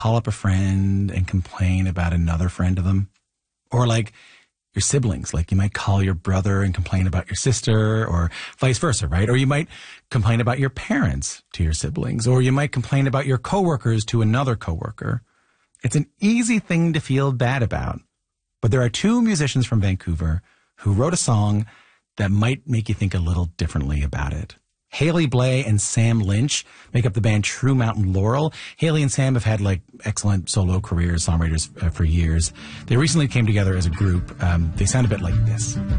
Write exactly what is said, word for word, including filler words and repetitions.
call up a friend and complain about another friend of them. Or like your siblings, like you might call your brother and complain about your sister, or vice versa, right? Or you might complain about your parents to your siblings, or you might complain about your coworkers to another coworker. It's an easy thing to feel bad about. But there are two musicians from Vancouver who wrote a song that might make you think a little differently about it. Haley Blay and Sam Lynch make up the band True Mountain Laurel. Haley and Sam have had like excellent solo careers, songwriters uh, for years. They recently came together as a group. Um, they sound a bit like this.